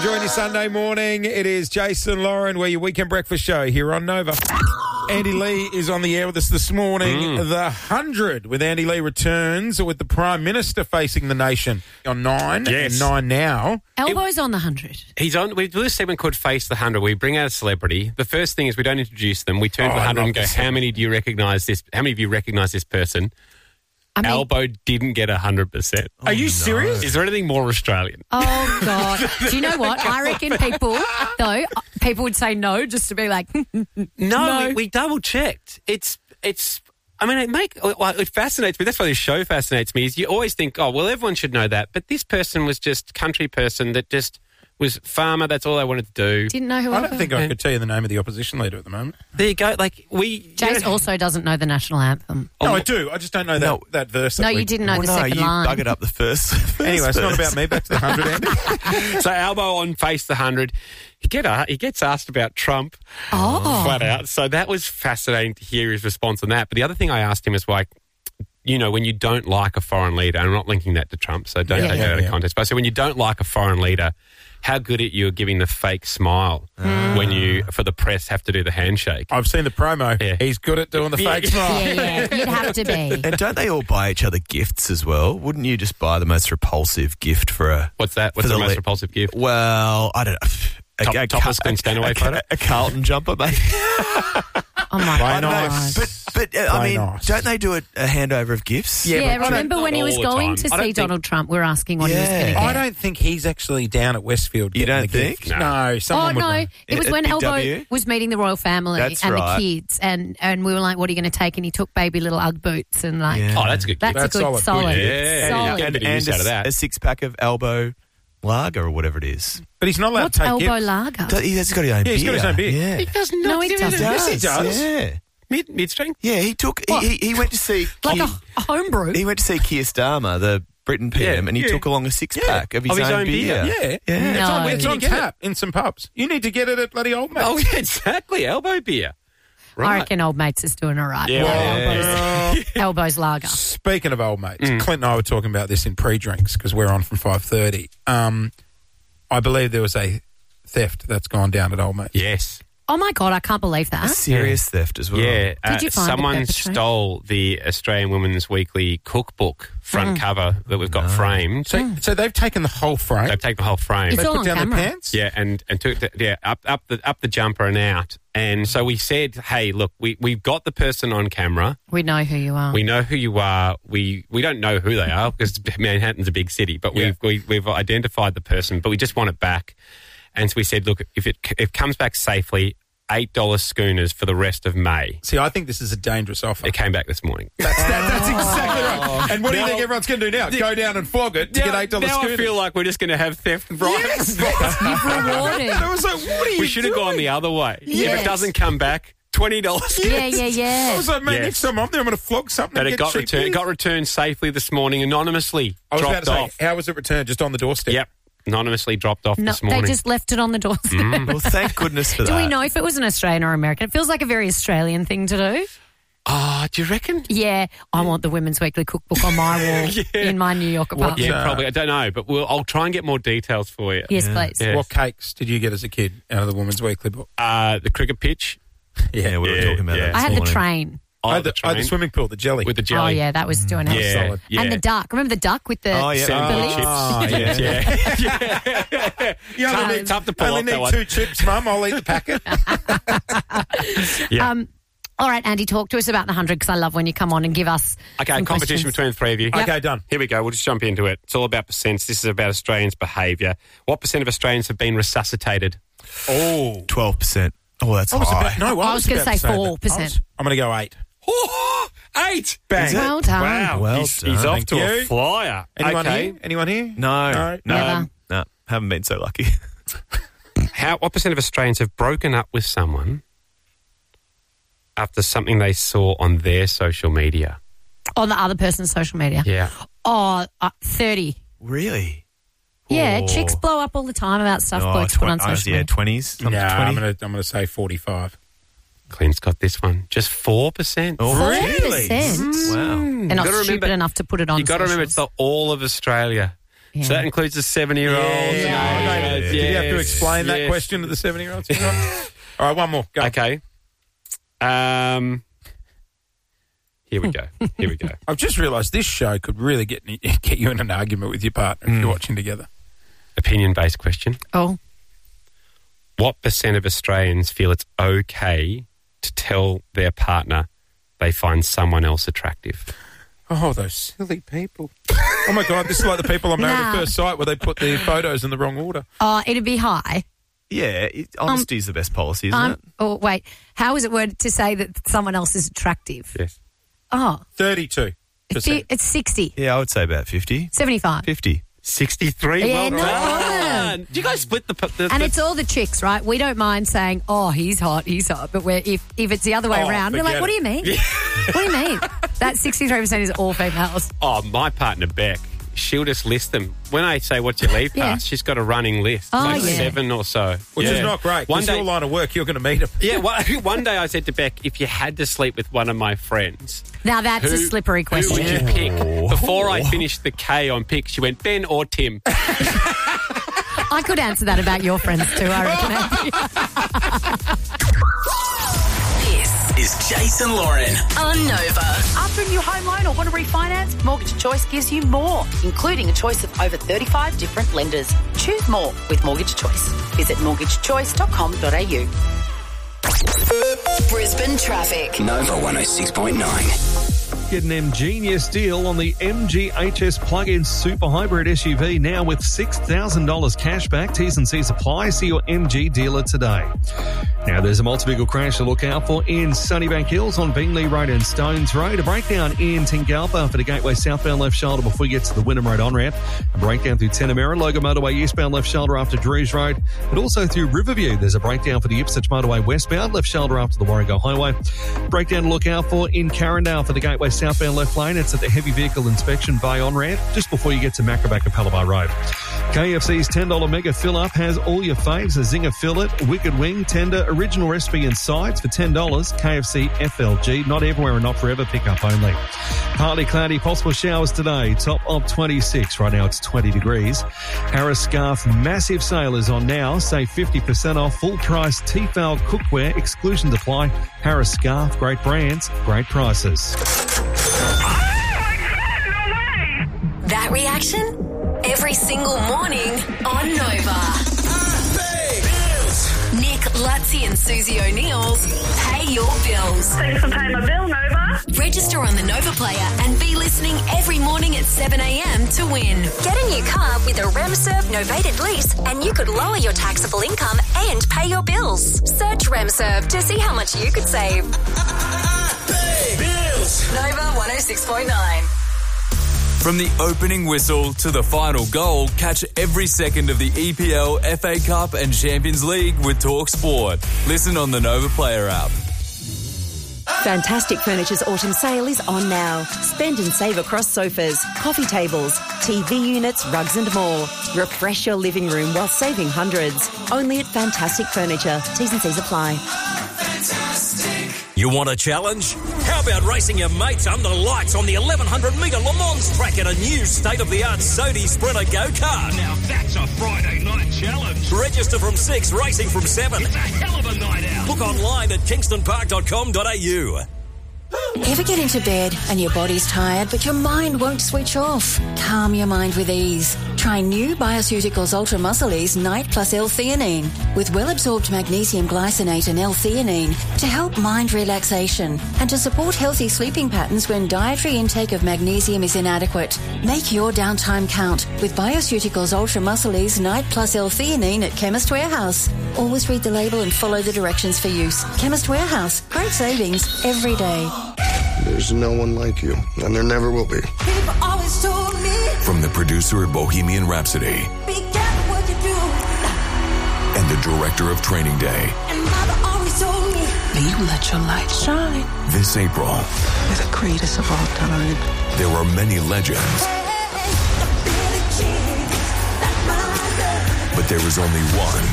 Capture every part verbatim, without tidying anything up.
enjoying your Sunday morning. It is Jason Lauren. We're your weekend breakfast show here on Nova. Andy Lee is on the air with us this morning. Mm. The one hundred with Andy Lee returns with the Prime Minister facing the nation on nine. Yes. And nine now. Elbo's on the one hundred. He's on. We do this segment called Face the one hundred. We bring out a celebrity. The first thing is we don't introduce them. We turn Oh, to the I one hundred love and go, this how segment. many do you recognise this? How many of you recognise this person? I mean, Elbo didn't get one hundred percent. Are you serious? Is there anything more Australian? oh, God. Do you know what? I reckon people, though, people would say no just to be like, No, No. We, we double checked. It's it's. I mean, it make well, it fascinates me. That's why this show fascinates me. Is you always think, oh, well, everyone should know that, but this person was just country person that just was farmer. That's all they wanted to do. didn't know who I Elbo don't think I could tell you the name of the opposition leader at the moment. There you go. Like we. Jace you know- also doesn't know the national anthem. No, I do. I just don't know that, No. that verse. No, that we- you didn't know the Well, no, second you line. buggered up the first. first Anyway, it's not verse. about me. Back to the one hundred, Andy. So Albo on Face the one hundred, he get a, he gets asked about Trump Oh. flat out. So that was fascinating to hear his response on that. But the other thing I asked him is like, you know, when you don't like a foreign leader, and I'm not linking that to Trump, so don't Yeah. take Yeah, that out of yeah. context. But I said, when you don't like a foreign leader, how good at you are giving the fake smile when you, for the press, have to do the handshake. I've seen the promo. Yeah. He's good at doing the Yeah. fake smile. Yeah, yeah, you'd have to be. And don't they all buy each other gifts as well? Wouldn't you just buy the most repulsive gift for a... What's that? What's for the most le- repulsive gift? Well, I don't know. A, Top- a, topless Glenn Stanaway a, photo? a Carlton jumper, maybe. Oh, my Why God. not? But, but uh, I Why mean, not? don't they do a, a handover of gifts? Yeah, Yeah, but- remember Not when he was all the going time. to I don't see think- Donald Trump? We were asking what he was Yeah. going to get. I don't think he's actually down at Westfield. You getting don't the think? gift. No. No, someone Oh, would no. know. It was At when Big Elbo W? was meeting the royal family That's and right. the kids, and, and we were like, what are you going to take? And he took baby little Ugg boots and like, Yeah. Oh, that's a good that's, gift. That's a good, solid. solid. Good Yeah, solid. yeah. Get a bit of use a, out of that. a six-pack of Elbow lager or whatever it is. But he's not allowed What's to take Elbo gifts. lager? Do- He's got his own Yeah, beer. he's got his own beer. Yeah. He does not. No, he do doesn't. that. Yes, he does. Yeah. Mid, mid-string? Yeah, he took... What? He, he, he went to see... Like Keir- a, a homebrew? He went to see Keir Starmer, the Britain P M, Yeah, and he yeah. took along a six-pack of his, Of his own, own beer. beer. Yeah. Yeah. It's on, No. it's Can on you get tap in some pubs. You need to get it at bloody Old Mate. Oh, yeah, exactly. Elbow beer. I Right. reckon Old Mates is doing all right. Yeah, Well, yeah. Elbo's, Elbo's lager. Speaking of Old Mates, Mm. Clint and I were talking about this in pre-drinks because we're on from five thirty. Um, I believe there was a theft that's gone down at Old Mates. Yes. Oh, my God, I can't believe that. Serious theft as well. Yeah. uh, Did you find the someone pepper tray? stole the Australian Women's Weekly cookbook front Mm. cover that we've got framed. So, so they've taken the whole frame. They've taken the whole frame. It's they all put on down camera. their pants. Yeah, and, and took the, yeah up up the up the jumper and out. And so we said, hey, look, we we've got the person on camera. We know who you are. We know who you are. We we don't know who they are because Manhattan's a big city, but Yeah. we've we, we've identified the person, but we just want it back. And so we said, look, if it if it comes back safely, eight dollars schooners for the rest of May. See, I think this is a dangerous offer. It came back this morning. That's, that, that's exactly right. And what do you Now- think everyone's going to do now? Go down and flog it to now get eight dollars now I schooners. feel like we're just going to have theft right. Yes. You've rewarded. I was like, what are you We should have doing? gone the other way. If Yes. it doesn't come back, twenty dollars. Yeah, yeah, yeah. I was like, mate, Yes. next time I'm there, I'm going to flog something. But and it get got cheap returned. It beers. got returned safely this morning, anonymously. I was dropped about to off. say, how was it returned? Just on the doorstep? Yep, anonymously dropped off No, this morning. they just left it on the doorstep. Well, thank goodness for Do that. we know if it was an Australian or American? It feels like a very Australian thing to do. Oh, do you reckon? Yeah, I want the Women's Weekly cookbook on my wall Yeah. in my New York apartment. Yeah, Uh, probably. I don't know, but we'll, I'll try and get more details for you. Yes, please. Yeah. What cakes did you get as a kid out of the Women's Weekly book? Uh, the cricket pitch. Yeah, we were Yeah, talking about yeah. that I this had the morning. train. Oh, I had the, the, I had the train swimming pool, the jelly. with the jelly. Oh, yeah, that was doing it. Yeah, solid. yeah. And the duck. Remember the duck with the, Oh, yeah. Sand the wheel lips? chips. Ah, yeah. yeah. You only Um, need, tough to pull only off that need one. two chips, Mum. I'll eat the packet. Yeah. Um, all right, Andy, talk to us about the one hundred because I love when you come on and give us Okay, some competition questions. between the three of you. Okay, done. Here we go. We'll just jump into it. It's all about percents. This is about Australians' behaviour. What percent of Australians have been resuscitated? Oh. twelve percent. Oh, that's I was high. about, no, I I was, was gonna about to say that. four percent. I was- I'm going to go eight. Oh, eight. Bang. Well done. Wow. Well he's, done. he's off Thank to a you. flyer. Anyone okay. here? Anyone here? No, No. no, Never. no, haven't been so lucky. How, what percent of Australians have broken up with someone after something they saw on their social media? On the other person's social media. Yeah. Oh, uh, thirty. Really? Yeah, Oh. chicks blow up all the time about stuff Oh, blokes put on twen- I was- social yeah, media. twenties. No, I'm going to I'm going to say forty-five. Clint's got this one. Just four percent. Oh, Four really? percent. Wow. They're not gotta stupid remember- enough to put it on You've got to remember socials. it's the all of Australia. Yeah. So that includes the seventy-year-olds. Yeah. and Did you have to yes, explain that yes. question to the seventy-year-olds? All right, one more. Go. Okay. Um, here we go. Here we go. I've just realised this show could really get get you in an argument with your partner if you're watching together. Opinion-based question. Oh. What percent of Australians feel it's okay to tell their partner they find someone else attractive? Oh, those silly people. Oh, my God, this is like the people on Married Nah. at First Sight where they put the photos in the wrong order. Oh, it'd be high. Yeah, it, honesty is the best policy, isn't Um, it? oh, wait. How is it worded to say that someone else is attractive? Yes. Oh, thirty-two it's, percent. it's sixty, Yeah, I would say about fifty. seventy-five. fifty. sixty-three. Yeah, well no done. Do you guys split the... the And the- it's all the chicks, right? We don't mind saying, oh, he's hot, he's hot. But we're, if, if it's the other way Oh, around, we're forget like, what do you mean? What do you mean? That sixty-three percent is all females. Oh, my partner, Beck, she'll just list them. When I say what's your leave Yeah. pass, she's got a running list. Oh, like yeah. seven or so. Which Yeah. is not great. One Because day, your line of work, you're going to meet them. yeah, one, one day I said to Beck, if you had to sleep with one of my friends, Now, that's a who- slippery who would question. you pick? Before I finished the K on pick, she went, Ben or Tim. I could answer that about your friends too, I reckon. This is Jason Lauren on Nova. After a new home loan or want to refinance, Mortgage Choice gives you more, including a choice of over thirty-five different lenders. Choose more with Mortgage Choice. Visit mortgage choice dot com dot a u. Brisbane traffic. Nova one oh six point nine. Get an ingenious deal on the M G H S plug-in super hybrid S U V now with six thousand dollars cash back. T's and C's apply. See your M G dealer today. Now there's a multi-vehicle crash to look out for in Sunnybank Hills on Bingley Road and Stones Road. A breakdown in Tingalpa for the Gateway southbound left shoulder before you get to the Wynnum Road on-ramp. A breakdown through Tenamera, Logan Motorway eastbound left shoulder after Drews Road. And also through Riverview, there's a breakdown for the Ipswich Motorway westbound left shoulder after the Warrego Highway. Breakdown to look out for in Carindale for the Gateway southbound left lane. It's at the Heavy Vehicle Inspection Bay on-ramp just before you get to Macroback and Palabar Road. K F C's ten dollars mega fill-up has all your faves. A Zinger Fillet, Wicked Wing, Tender, Original Recipe and Sides for ten dollars. K F C F L G, not everywhere and not forever, pick up only. Partly cloudy, possible showers today. Top of twenty-six. Right now it's twenty degrees. Harris Scarf massive sale is on now. Save fifty percent off. Full price Tefal cookware. Exclusions apply. Harris Scarf, great brands, great prices. That reaction? Every single morning on Nova. Nick, Lutzi and Susie O'Neill's Pay Your Bills. Thanks for paying my bill, Nova. Register on the Nova Player and be listening every morning at seven a.m. to win. Get a new car with a RemServe novated lease and you could lower your taxable income and pay your bills. Search RemServe to see how much you could save. Nova one oh six point nine. From the opening whistle to the final goal, catch every second of the E P L, F A Cup and Champions League with Talk Sport. Listen on the Nova Player app. Fantastic Furniture's autumn sale is on now. Spend and save across sofas, coffee tables, T V units, rugs and more. Refresh your living room while saving hundreds. Only at Fantastic Furniture. T's and C's apply. You want a challenge? How about racing your mates under lights on the eleven hundred metre Le Mans track in a new state-of-the-art Sodi Sprinter go-kart? Now that's a Friday night challenge. Register from six, racing from seven. It's a hell of a night out. Book online at kingston park dot com dot a u. Ever get into bed and your body's tired but your mind won't switch off? Calm your mind with ease. Try new Bioceuticals Ultra Muscle Ease Night Plus L-theanine with well-absorbed magnesium glycinate and L-theanine to help mind relaxation and to support healthy sleeping patterns when dietary intake of magnesium is inadequate. Make your downtime count with Bioceuticals Ultra Muscle Ease Night Plus L-theanine at Chemist Warehouse. Always read the label and follow the directions for use. Chemist Warehouse. Great savings every day. There's no one like you, and there never will be. People always told me, from the producer of Bohemian Rhapsody be careful what you do, and the director of Training Day, and mother always told me, you let your light shine. This April, you're the greatest of all time. There are many legends, but there is only one.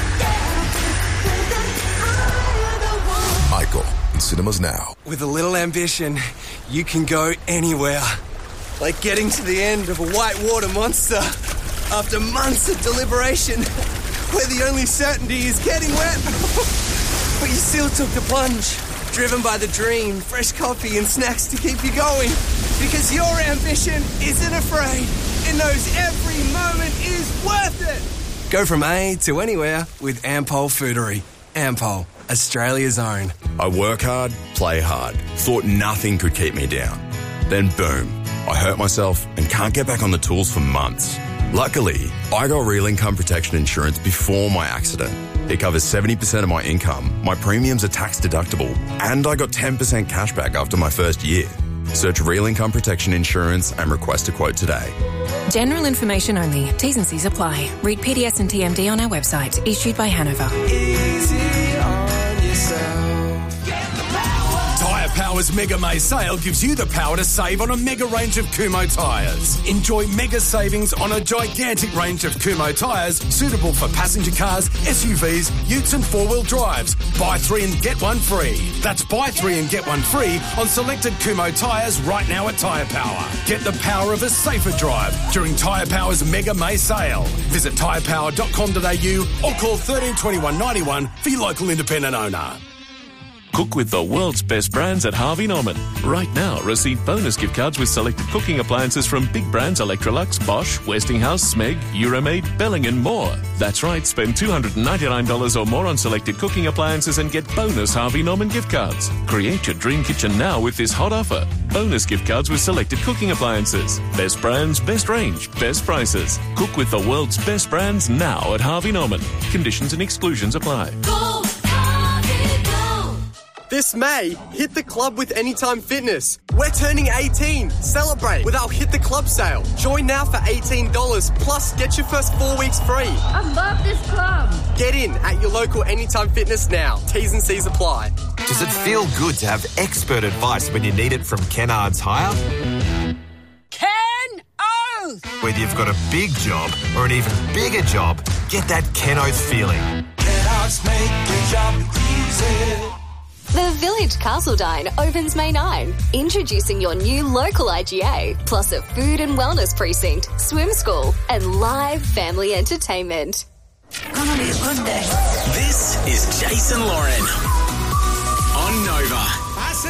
Michael. In cinemas now. With a little ambition, you can go anywhere. Like getting to the end of a whitewater monster. After months of deliberation, where the only certainty is getting wet. But you still took the plunge, driven by the dream, fresh coffee and snacks to keep you going. Because your ambition isn't afraid. It knows every moment is worth it. Go from A to anywhere with Ampol Foodery. Ampol, Australia's own. I work hard, play hard. Thought nothing could keep me down. Then boom, I hurt myself and can't get back on the tools for months. Luckily, I got real income protection insurance before my accident. It covers seventy percent of my income, my premiums are tax deductible, and I got ten percent cash back after my first year. Search Real Income Protection Insurance and request a quote today. General information only. T's and C's apply. Read P D S and T M D on our website. Issued by Hanover. Easy on yourself. Tyre Power's Mega May sale gives you the power to save on a mega range of Kumho tyres. Enjoy mega savings on a gigantic range of Kumho tyres suitable for passenger cars, S U Vs, utes and four-wheel drives. Buy three and get one free. That's buy three and get one free on selected Kumho tyres right now at Tyre Power. Get the power of a safer drive during Tyre Power's Mega May sale. Visit tyre power dot com dot a u or call thirteen twenty-one ninety-one for your local independent owner. Cook with the world's best brands at Harvey Norman. Right now, receive bonus gift cards with selected cooking appliances from big brands Electrolux, Bosch, Westinghouse, Smeg, Euromaid, Belling and more. That's right, spend two hundred ninety-nine dollars or more on selected cooking appliances and get bonus Harvey Norman gift cards. Create your dream kitchen now with this hot offer. Bonus gift cards with selected cooking appliances. Best brands, best range, best prices. Cook with the world's best brands now at Harvey Norman. Conditions and exclusions apply. Go, This May, hit the club with Anytime Fitness. We're turning eighteen. Celebrate with our Hit the Club sale. Join now for eighteen dollars, plus get your first four weeks free. I love this club. Get in at your local Anytime Fitness now. T's and C's apply. Does it feel good to have expert advice when you need it from Kennards Hire? Ken Oath! Whether you've got a big job or an even bigger job, get that Ken Oath feeling. Kennards make your job easy. The Village Castledine opens May ninth, introducing your new local I G A, plus a food and wellness precinct, swim school, and live family entertainment. This is Jason Lauren on Nova.